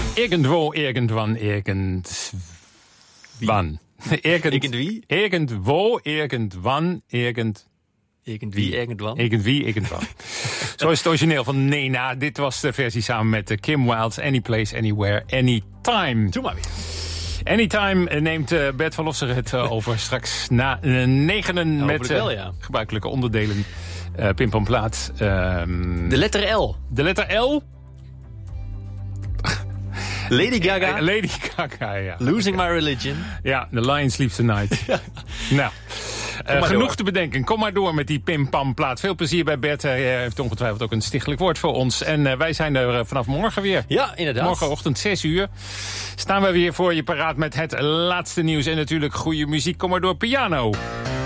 Irgendwo, irgendwann, irgendwann. Irgendwie? Irgendwo, irgendwann, Irgendwie, irgendwann. Irgendwann. Zo is het origineel van Nena. Dit was de versie samen met Kim Wilde's Anyplace, Anywhere, Anytime. Doe maar weer. Anytime neemt Bert van Losser het over straks na 9 met gebruikelijke onderdelen. Pim Pam Plaat. De letter L. De letter L? Lady Gaga. Lady Gaga, ja. Losing My Religion. Ja, The Lion Sleeps Tonight. Nou, genoeg door. te bedenken. Kom maar door met die Pim Pam Plaat. Veel plezier bij Bert. Hij heeft ongetwijfeld ook een stichtelijk woord voor ons. En wij zijn er vanaf morgen weer. Ja, inderdaad. Morgenochtend 6 uur staan wij weer voor je paraat met het laatste nieuws. En natuurlijk goede muziek. Kom maar door, piano.